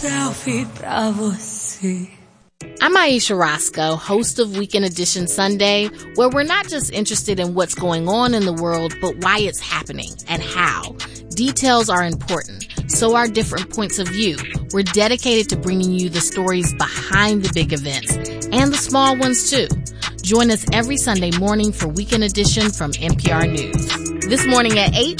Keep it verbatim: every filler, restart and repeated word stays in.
outfit pra você. I'm Aisha Roscoe, host of Weekend Edition Sunday, where we're not just interested in what's going on in the world, but why it's happening and how. Details are important, so are different points of view. We're dedicated to bringing you the stories behind the big events and the small ones too. Join us every Sunday morning for Weekend Edition from N P R News. This morning at eight,